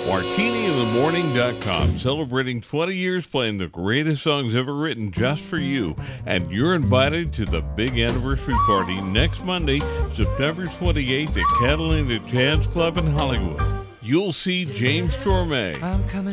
MartiniInTheMorning.com, celebrating 20 years playing the greatest songs ever written just for you. And you're invited to the big anniversary party next Monday, September 28th at Catalina Jazz Club in Hollywood. You'll see James Torme,